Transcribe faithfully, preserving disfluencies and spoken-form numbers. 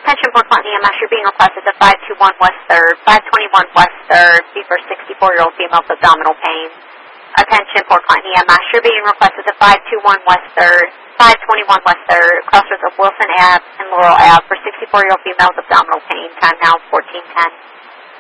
Attention for client E M S, you're being requested to five two one West third, five twenty-one West third, B for sixty-four-year-old female with abdominal pain. Attention for client E M S, you're being requested to five two one West third, five twenty-one West third, crossroads of Wilson Ave and Laurel Ave for sixty-four-year-old female with abdominal pain. Time now fourteen ten.